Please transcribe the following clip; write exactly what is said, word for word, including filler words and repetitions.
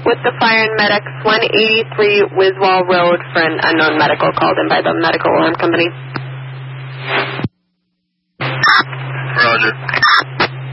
with the fire and medics, one eighty-three Wiswall Road for an unknown medical called in by the medical alarm company. Roger.